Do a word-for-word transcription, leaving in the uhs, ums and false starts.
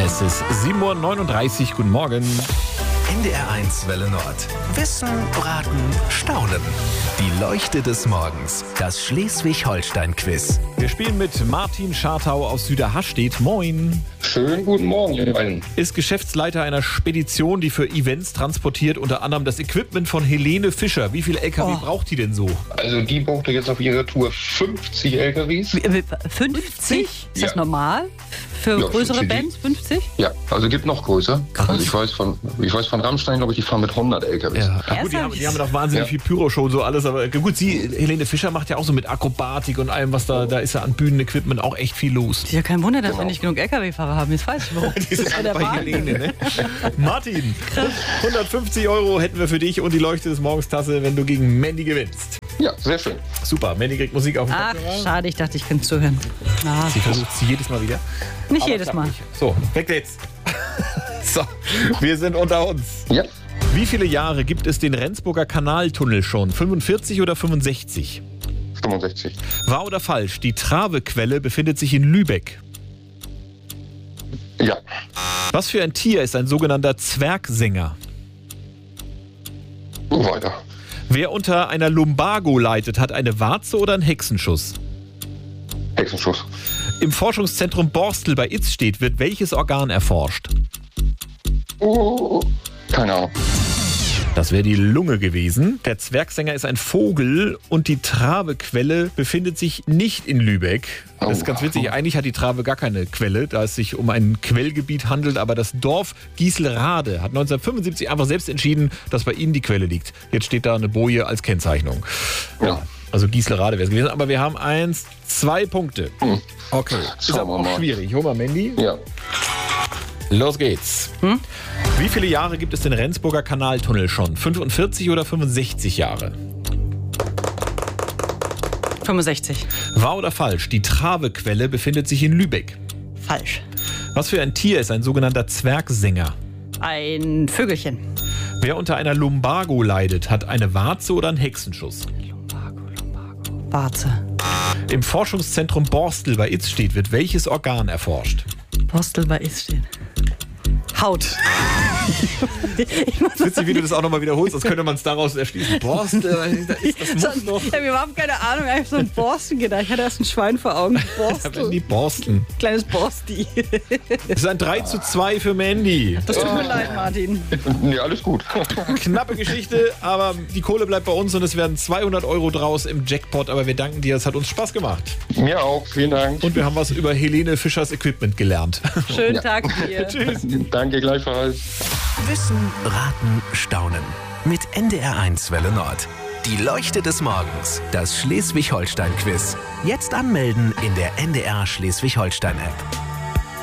Es ist sieben Uhr neununddreißig. Guten Morgen. N D R eins Welle Nord. Wissen, Raten, Staunen. Die Leuchte des Morgens. Das Schleswig-Holstein-Quiz. Wir spielen mit Martin Schartau aus Süderhastedt. Moin. Schönen guten Morgen, ihr beiden. Ist Geschäftsleiter einer Spedition, die für Events transportiert, unter anderem das Equipment von Helene Fischer. Wie viele L K W Oh. braucht die denn so? Also die brauchte jetzt auf ihrer Tour fünfzig L K Ws. Wie- wie- fünfzig? Ist das Ja. normal? Für Ja, größere für die- Bands fünfzig? Ja, also gibt noch größer. Krass. Also ich weiß von, ich weiß von Rammstein, glaube ich, die fahren mit hundert L K Ws. Ja, Ja, gut, die sag haben, ich. die haben doch wahnsinnig Ja. viel Pyro-Show und so alles, aber gut, sie, Helene Fischer macht ja auch so mit Akrobatik und allem, was da, da ist ja an Bühnenequipment auch echt viel los. Ist ja kein Wunder, dass wir Genau. nicht genug L K W-Fahrer haben. Jetzt weiß ich warum. Die sind Ja, alle der bei Wahnsinn. Helene, ne? Martin, hundertfünfzig Euro hätten wir für dich und die Leuchte des Morgens-Tasse, wenn du gegen Mandy gewinnst. Ja, sehr schön. Super, Mandy kriegt Musik auf den Ach, Kopfhörer. schade, ich dachte, ich könnte zuhören. Na, Sie versucht sie jedes Mal wieder. nicht Aber jedes klappt Mal. nicht. So, weg jetzt. So, wir sind unter uns. Ja, Wie viele Jahre gibt es den Rendsburger Kanaltunnel schon? fünfundvierzig oder fünfundsechzig? fünfundsechzig. Wahr oder falsch? Die Travequelle befindet sich in Lübeck. Ja, Was für ein Tier ist ein sogenannter Zwergsänger? weiter. Wer unter einer Lumbago leidet, hat eine Warze oder einen Hexenschuss? Hexenschuss. Im Forschungszentrum Borstel bei Itzstedt wird welches Organ erforscht? Oh, keine Ahnung. Das wäre die Lunge gewesen. Der Zwergsänger ist ein Vogel und die Travequelle befindet sich nicht in Lübeck. Das ist ganz witzig. Eigentlich hat die Trave gar keine Quelle, da es sich um ein Quellgebiet handelt. Aber das Dorf Gieselrade hat neunzehnhundertfünfundsiebzig einfach selbst entschieden, dass bei ihnen die Quelle liegt. Jetzt steht da eine Boje als Kennzeichnung. Ja. Also Gieselrade wäre es gewesen. Aber wir haben eins, zwei Punkte. Hm. Okay. Ist Schauen aber wir auch mal. schwierig. Hol mal Mandy. Ja, Los geht's. Wie viele Jahre gibt es den Rendsburger Kanaltunnel schon? fünfundvierzig oder fünfundsechzig Jahre? fünfundsechzig. Wahr oder falsch? Die Travequelle befindet sich in Lübeck. Falsch. Was für ein Tier ist ein sogenannter Zwergsänger? Ein Vögelchen. Wer unter einer Lumbago leidet, hat eine Warze oder einen Hexenschuss? Lumbago, Lumbago. Warze. Im Forschungszentrum Borstel bei Itzstedt wird welches Organ erforscht? Borstel bei Itzstedt. Haut. Ich muss Witzig, wie du das auch nochmal wiederholst, als könnte man es daraus erschließen. Borstel, das muss Sonst, doch. ich habe überhaupt keine Ahnung, ich habe so ein Borsten gedacht. Ich hatte erst ein Schwein vor Augen. Borstel. Die Borsteln. Kleines Borsti. Es ist ein drei zu zwei für Mandy. Das tut mir leid, Martin. nee, alles gut. Knappe Geschichte, aber die Kohle bleibt bei uns und es werden zweihundert Euro draus im Jackpot. Aber wir danken dir, es hat uns Spaß gemacht. Mir auch, vielen Dank. Und wir haben was über Helene Fischers Equipment gelernt. Schönen Ja. Tag dir. Tschüss. Danke gleichfalls. Wissen, Raten, Staunen. Mit N D R eins Welle Nord. Die Leuchte des Morgens. Das Schleswig-Holstein-Quiz. Jetzt anmelden in der N D R Schleswig-Holstein-App.